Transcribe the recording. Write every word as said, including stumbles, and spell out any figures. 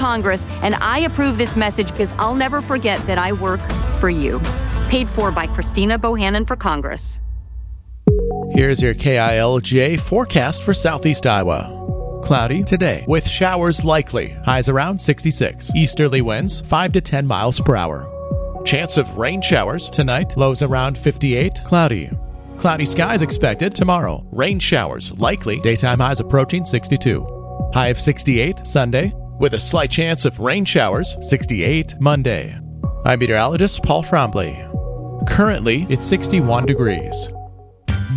Congress, and I approve this message because I'll never forget that I work for you. Paid for by Christina Bohannon for Congress. Here's your K I L J forecast for southeast Iowa. Cloudy today, with showers likely. Highs around sixty-six. Easterly winds five to ten miles per hour. Chance of rain showers tonight. Lows around fifty-eight. Cloudy. Cloudy skies expected tomorrow. Rain showers likely. Daytime highs approaching sixty-two. High of sixty-eight Sunday, with a slight chance of rain showers. sixty-eight Monday. I'm meteorologist Paul Trombley. Currently, it's sixty-one degrees.